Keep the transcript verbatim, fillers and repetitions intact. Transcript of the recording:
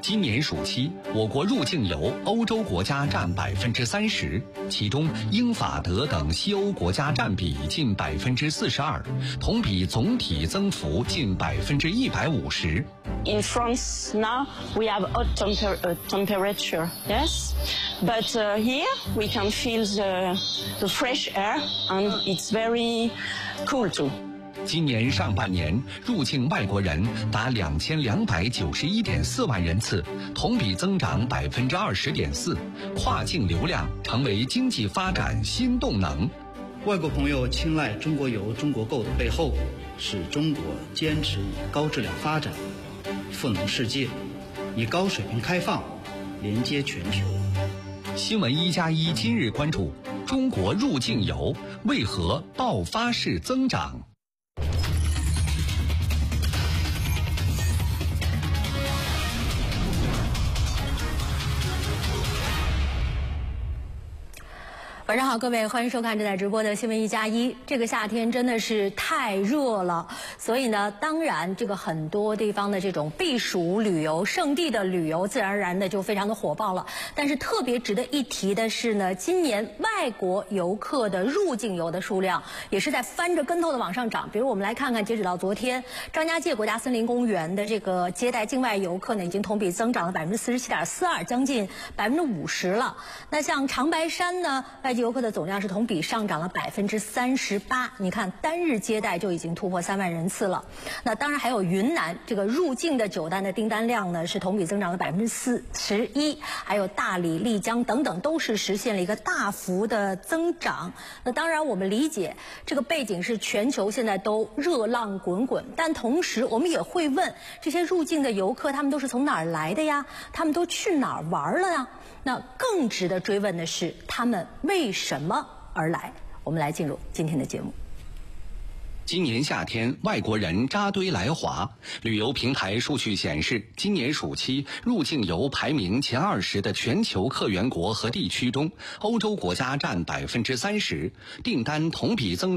今年暑期，我国入境游欧洲国家占百分之三十，其中英法德等西欧国家占比近百分之四十二，同比总体增幅近百分之一百五十。 In France now we have hot temper uh, temperature, yes, but uh, here we can feel the the fresh air and it's very cool too. 今年上半年入境外国人达两千两百九十一点四万人次，同比增长百分之二十点四，跨境流量成为经济发展新动能。 外国朋友青睐中国游、中国购的背后，是中国坚持以高质量发展赋能世界，以高水平开放连接全球。 新闻一加一今日关注：中国入境游为何爆发式增长？ 晚上好，各位，欢迎收看正在直播的新闻一加一。这个夏天真的是太热了，所以呢，当然这个很多地方的这种避暑旅游胜地的旅游，自然而然的就非常的火爆了。但是特别值得一提的是呢，今年外国游客的入境游的数量也是在翻着跟头的往上涨。比如我们来看看，截止到昨天，张家界国家森林公园的这个接待境外游客呢，已经同比增长了百分之四十七点四二，将近百分之五十了。那像长白山呢，外籍游客的总量是同比上涨了百分之三十八，你看单日接待就已经突破三万人次了。那当然还有云南这个入境的酒单的订单量呢，是同比增长了百分之四十一，还有大理、丽江等等都是实现了一个大幅的增长。那当然我们理解这个背景是全球现在都热浪滚滚，但同时我们也会问这些入境的游客他们都是从哪儿来的呀？他们都去哪儿玩了呀？那更值得追问的是，他们为什么而来？我们来进入今天的节目。 今年夏天，外国人扎堆来华。旅游平台数据显示，今年暑期入境游排名前二十的全球客源国和地区中，欧洲国家占百分之三十，订单同比增